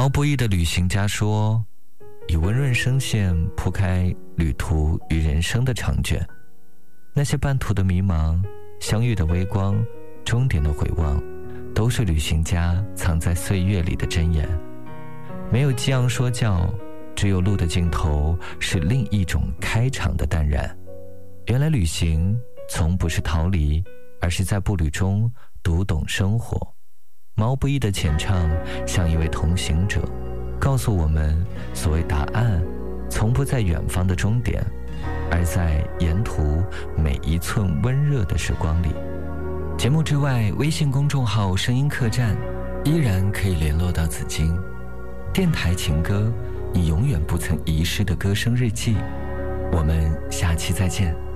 毛不易的旅行家说，以温润声线铺开旅途与人生的长卷，那些半途的迷茫，相遇的微光，终点的回望，都是旅行家藏在岁月里的箴言。没有激昂说教，只有路的尽头是另一种开场的淡然。原来旅行从不是逃离，而是在步履中读懂生活。毛不易的浅唱像一位同行者，告诉我们，所谓答案从不在远方的终点，而在沿途每一寸温热的时光里。节目之外，微信公众号声音客栈依然可以联络到紫金。电台情歌，你永远不曾遗失的歌声日记。我们下期再见。